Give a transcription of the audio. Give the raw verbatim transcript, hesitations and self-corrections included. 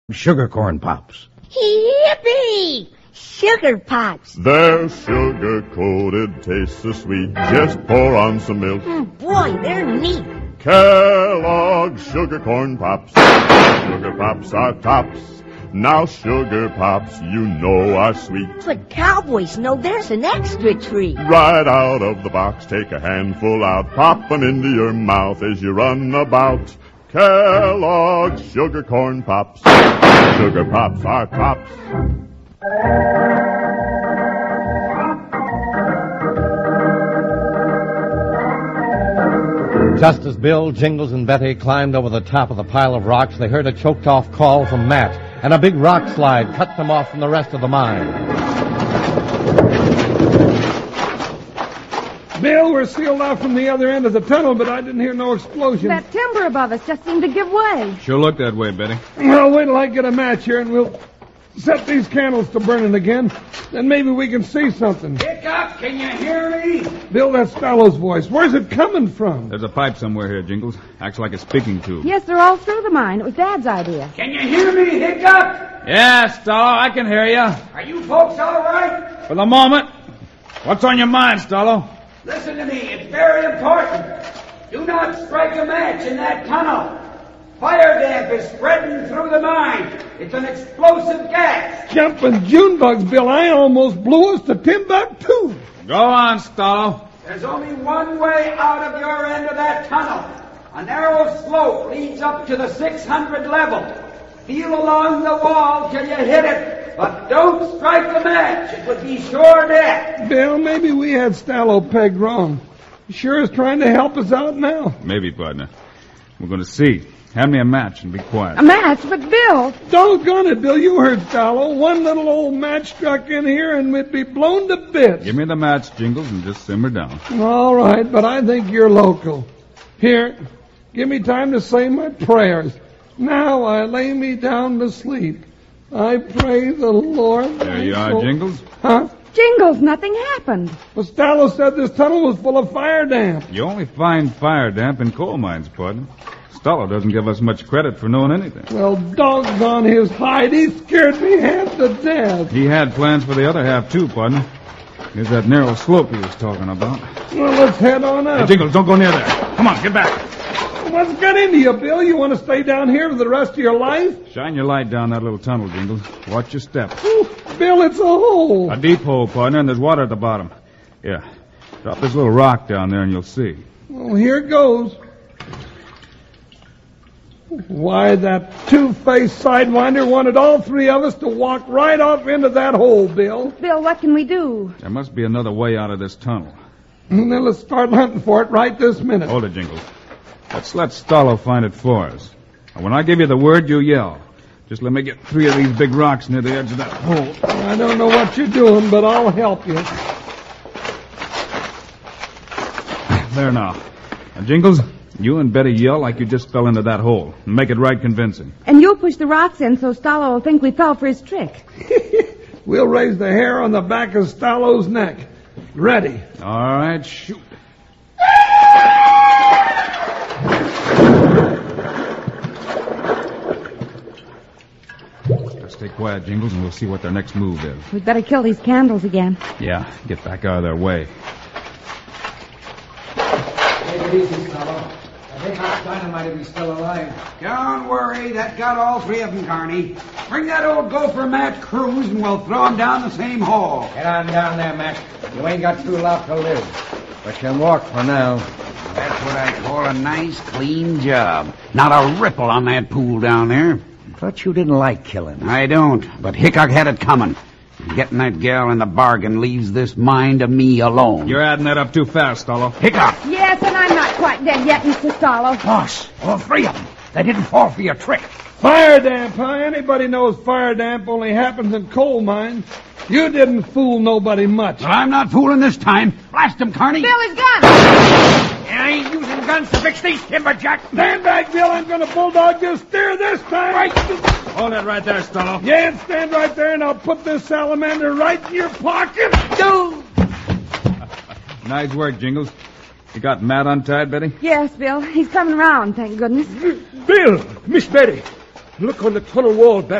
Sugar corn pops. Yippee! Sugar pops. They're sugar-coated, taste so sweet. Just pour on some milk. Mm, boy, they're neat. Kellogg's Sugar Corn Pops. Sugar Pops are tops. Now Sugar Pops, you know, are sweet. But cowboys know there's an extra treat. Right out of the box, take a handful out. Pop 'em into your mouth as you run about. Kellogg's Sugar Corn Pops. Sugar Pops are tops. Just as Bill, Jingles, and Betty climbed over the top of the pile of rocks, they heard a choked-off call from Matt, and a big rock slide cut them off from the rest of the mine. Bill, we're sealed off from the other end of the tunnel, but I didn't hear no explosion. That timber above us just seemed to give way. Sure looked that way, Betty. Well, wait till I get a match here, and we'll set these candles to burning again. Then maybe we can see something. Hickok, can you hear me? Bill, that's Stallo's voice. Where's it coming from? There's a pipe somewhere here, Jingles. Acts like a speaking tube. Yes, they're all through the mine. It was Dad's idea. Can you hear me, Hickok? Yeah, Stallo, I can hear you. Are you folks all right? For the moment. What's on your mind, Stallo? Listen to me. It's very important. Do not strike a match in that tunnel. Fire damp is spreading through the mine. It's an explosive gas. Jumping June bugs, Bill. I almost blew us to Timbuktu. Go on, Stallo. There's only one way out of your end of that tunnel. A narrow slope leads up to the six hundred level. Feel along the wall till you hit it, but don't strike a match. It would be sure death. Bill, maybe we had Stallo pegged wrong. He sure is trying to help us out now. Maybe, partner. We're going to see. Hand me a match and be quiet. A match? But Bill... Doggone it, Bill. You heard Stallo. One little old match struck in here and we'd be blown to bits. Give me the match, Jingles, and just simmer down. All right, but I think you're local. Here, give me time to say my prayers. Now I lay me down to sleep. I pray the Lord... There you are, soul... Jingles. Huh? Jingles, nothing happened. Well, Stallo said this tunnel was full of fire damp. You only find fire damp in coal mines, partner. Stallo doesn't give us much credit for knowing anything. Well, doggone his hide. He scared me half to death. He had plans for the other half, too, partner. There's that narrow slope he was talking about. Well, let's head on up. Hey, Jingles, don't go near there. Come on, get back. What's got into you, Bill? You want to stay down here for the rest of your life? Shine your light down that little tunnel, Jingles. Watch your step. Ooh, Bill, it's a hole. A deep hole, partner, and there's water at the bottom. Yeah. Drop this little rock down there and you'll see. Well, here it goes. Why, that two-faced sidewinder wanted all three of us to walk right off into that hole, Bill. Bill, what can we do? There must be another way out of this tunnel. And then let's start hunting for it right this minute. Hold it, Jingles. Let's let Stallo find it for us. And when I give you the word, you yell. Just let me get three of these big rocks near the edge of that hole. I don't know what you're doing, but I'll help you. There now. Now, Jingles, you and Betty yell like you just fell into that hole. And make it right convincing. And you'll push the rocks in so Stallo will think we fell for his trick. We'll raise the hair on the back of Stallo's neck. Ready. All right, shoot. Just stay quiet, Jingles, and we'll see what their next move is. We'd better kill these candles again. Yeah, get back out of their way. Take it easy, Stallo. I think our dynamite will be still alive. Don't worry. That got all three of them, Carney. Bring that old gopher Matt Cruz, and we'll throw him down the same hole. Get on down there, Matt. You ain't got too long to live. But you can walk for now. That's what I call a nice, clean job. Not a ripple on that pool down there. Thought you didn't like killing. I don't, but Hickok had it coming. Getting that gal in the bargain leaves this mine to me alone. You're adding that up too fast, Stallo. Hickok! Yes, and I'm not quite dead yet, Mister Stallo. Boss, all three of them. They didn't fall for your trick. Fire damp, huh? Anybody knows fire damp only happens in coal mines. You didn't fool nobody much. Well, I'm not fooling this time. Blast him, Carney. Bill is gone. I ain't using guns to fix these timberjacks. Stand back, Bill. I'm going to bulldog your steer this time. Right. Hold it right there, Stallo. Yeah, and stand right there, and I'll put this salamander right in your pocket. Dude. Nice work, Jingles. You got Matt untied, Betty? Yes, Bill. He's coming around, thank goodness. Bill, Miss Betty, look on the tunnel wall back.